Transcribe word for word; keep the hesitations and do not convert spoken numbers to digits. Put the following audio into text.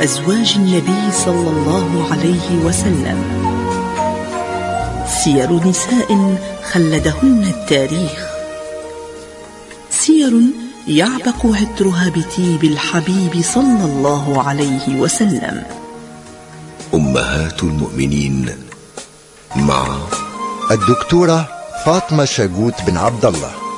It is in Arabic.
أزواج النبي صلى الله عليه وسلم. سير نساء خلدهن التاريخ، سير يعبق عطرها بطيب الحبيب صلى الله عليه وسلم. أمهات المؤمنين مع الدكتورة فاطمة شاقوت بن عبد الله.